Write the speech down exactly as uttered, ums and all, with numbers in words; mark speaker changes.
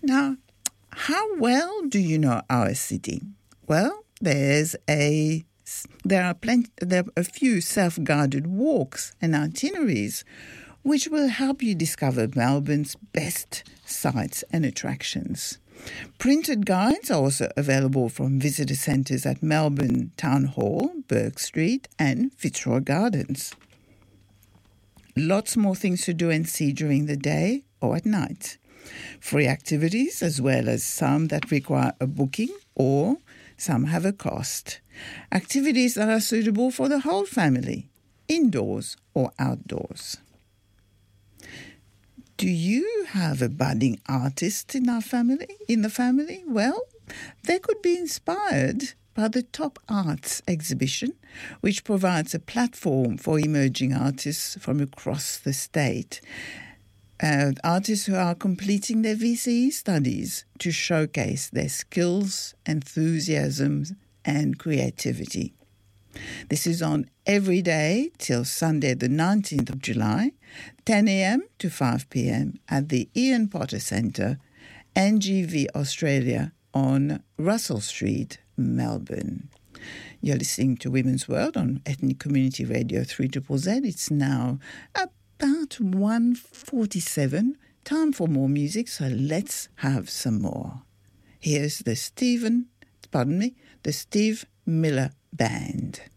Speaker 1: Now, how well do you know our city? Well, there's a there are plenty there are a few self-guided walks and itineraries which will help you discover Melbourne's best sites and attractions. Printed guides are also available from visitor centres at Melbourne Town Hall, Bourke Street and Fitzroy Gardens. Lots more things to do and see during the day or at night. Free activities as well as some that require a booking or some have a cost. Activities that are suitable for the whole family, indoors or outdoors. Do you have a budding artist in our family, in the family? Well, they could be inspired by the Top Arts exhibition, which provides a platform for emerging artists from across the state. Uh, artists who are completing their V C E studies to showcase their skills, enthusiasm and creativity. This is on every day till Sunday the nineteenth of July, ten a.m. to five p.m. at the Ian Potter Centre, N G V Australia on Russell Street, Melbourne. You're listening to Women's World on Ethnic Community Radio three Z Z. It's now about one forty-seven. Time for more music, so let's have some more. Here's the Stephen, pardon me, the Steve Miller Band.